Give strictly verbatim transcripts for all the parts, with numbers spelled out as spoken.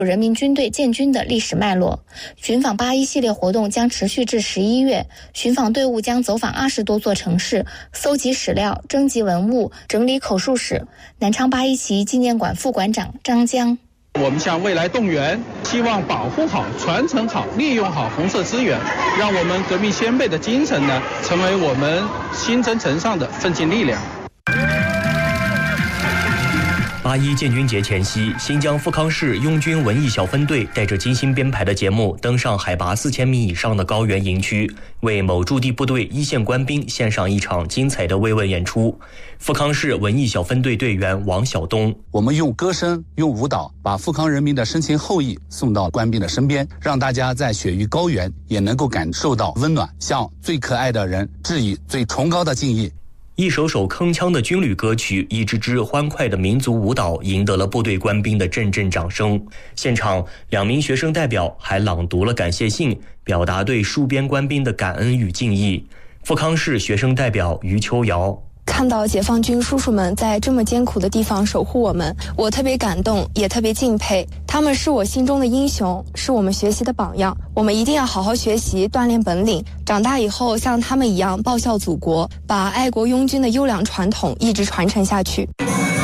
人民军队建军的历史脉络。寻访八一系列活动将持续至十一月，寻访队伍将走访二十多座城市，搜集史料、征集文物、整理口述史。南昌八一起义纪念馆副馆长张江。 我们向未来动员，希望保护好、传承好、利用好红色资源，让我们革命先辈的精神呢，成为我们新征程上的奋进力量。 八一建军节前夕，新疆富康市拥军文艺小分队带着精心编排的节目，登上海拔四千米以上的高原营区，为某驻地部队一线官兵献上一场精彩的慰问演出。富康市文艺小分队队员王晓东： 我们用歌声、用舞蹈，把富康人民的深情厚谊送到官兵的身边，让大家在雪域高原也能够感受到温暖，向最可爱的人致以最崇高的敬意。 一首首铿锵的军旅歌曲，一支支欢快的民族舞蹈，赢得了部队官兵的阵阵掌声。现场，两名学生代表还朗读了感谢信，表达对戍边官兵的感恩与敬意。富康市学生代表于秋瑶： 看到解放军叔叔们在这么艰苦的地方守护我们，我特别感动，也特别敬佩。他们是我心中的英雄，是我们学习的榜样。我们一定要好好学习，锻炼本领，长大以后像他们一样报效祖国，把爱国拥军的优良传统一直传承下去。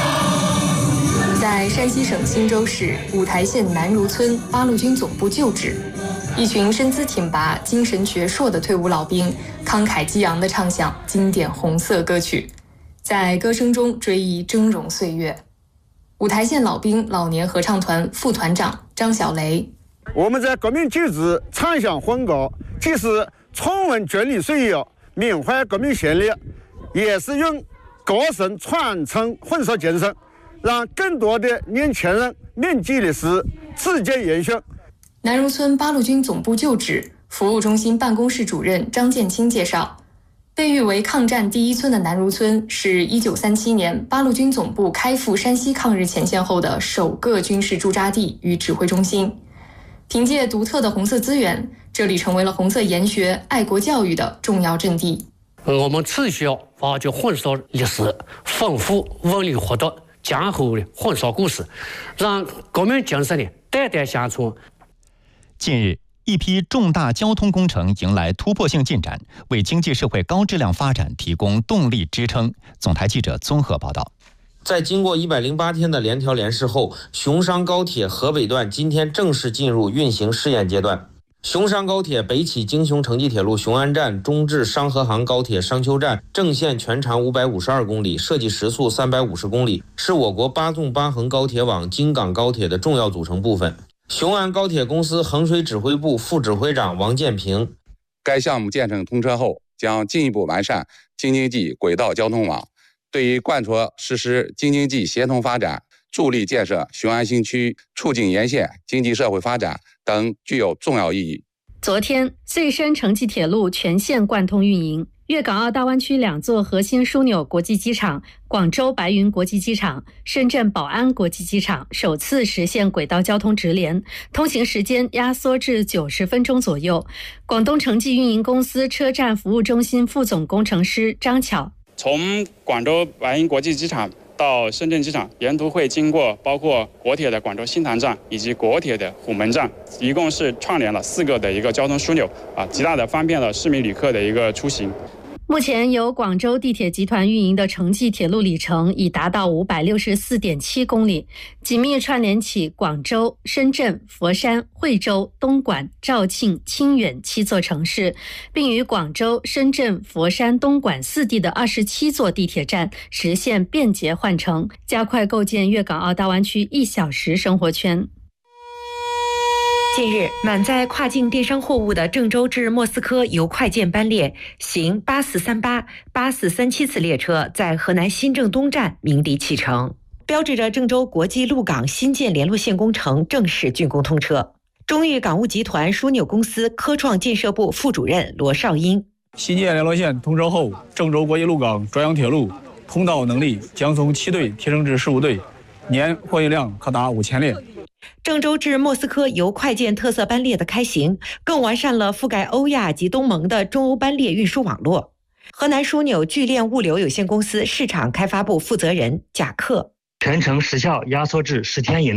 在山西省忻州市五台县南如村八路军总部旧址，一群身姿挺拔、精神矍铄的退伍老兵，慷慨激昂地唱响经典红色歌曲，在歌声中追忆峥嵘岁月。五台县老兵老年合唱团副团长张小雷： 我们在革命旧址唱响欢歌，既是重温军旅岁月，缅怀革命先烈，也是用歌声传承红色精神，让更多的年轻人铭记历史，自觉延续。 南如村八路军总部旧址服务中心办公室主任张建清介绍，被誉为抗战第一村的南如村是一九三七年八路军总部开赴山西抗日前线后的首个军事驻扎地与指挥中心。凭借独特的红色资源，这里成为了红色研学、爱国教育的重要阵地。 我们持续挖掘红色历史，丰富文旅活动，江湖的红色故事，让革命精神的代代相传。 近日，一批重大交通工程迎来突破性进展，为经济社会高质量发展提供动力支撑。总台记者综合报道。 在经过一百零八天的联调联试后，熊商高铁河北段今天正式进入运行试验阶段。熊商高铁北起京雄城际铁路雄安站，中至商河杭高铁商丘站，正线全长五百五十二公里，设计时速三百五十公里，是我国八纵八横高铁网京港高铁的重要组成部分。雄安高铁公司衡水指挥部副指挥长王建平： 该项目建成通车后，将进一步完善京津冀轨道交通网，对于贯彻实施京津冀协同发展、助力建设雄安新区、促进沿线经济社会发展等具有重要意义。 昨天，穗深城际铁路全线贯通运营，粤港澳大湾区两座核心枢纽国际机场广州白云国际机场、深圳宝安国际机场首次实现轨道交通直联，通行时间压缩至九十分钟左右。广东城际运营公司车站服务中心副总工程师张巧： 从广州白云国际机场到深圳机场，沿途会经过包括国铁的广州新塘站以及国铁的虎门站，一共是串联了四个的一个交通枢纽啊，极大的方便了市民旅客的一个出行。 目前由广州地铁集团运营的城际铁路里程已达到五百六十四点七公里，紧密串联起广州、深圳、佛山、惠州、东莞、肇庆、清远七座城市，并与广州、深圳、佛山、东莞四地的二十七座地铁站实现便捷换乘，加快构建粤港澳大湾区一小时生活圈。 近日，满载跨境电商货物的郑州至莫斯科邮快件班列行八四三八、八四三七次列车在河南新郑东站鸣笛启程，标志着郑州国际陆港新建联络线工程正式竣工通车。中裕港务集团枢纽公司科创建设部副主任罗少英： 新建联络线通车后，郑州国际陆港专营铁路通道能力将从七对提升至十五对，年货运量可达五千列。 郑州至莫斯科邮快件特色班列的开行，更完善了覆盖欧亚及东盟的中欧班列运输网络。河南枢纽聚链物流有限公司市场开发部负责人贾克： 全程时效压缩至十天以内，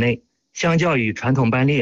相较于传统班列。